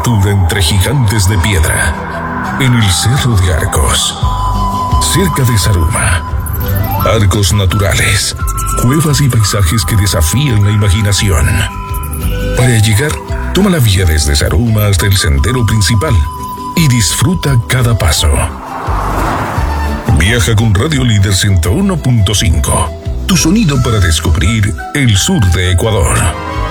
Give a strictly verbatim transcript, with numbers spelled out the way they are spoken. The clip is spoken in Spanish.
aventura entre gigantes de piedra, en el Cerro de Arcos, cerca de Zaruma. Arcos naturales, cuevas y paisajes que desafían la imaginación. Para llegar, toma la vía desde Zaruma hasta el sendero principal y disfruta cada paso. Viaja con Radio Líder ciento uno punto cinco, tu sonido para descubrir el sur de Ecuador.